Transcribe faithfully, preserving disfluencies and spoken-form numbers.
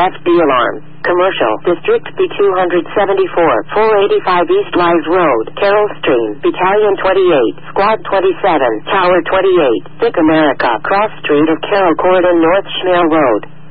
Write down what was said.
F D alarm. Commercial. District B two seventy-four, four eighty-five East Lives Road, Carroll Stream, Battalion twenty-eight, Squad twenty-seven, Tower twenty-eight, Thick America, Cross Street of Carroll Corridor, North Schmale Road.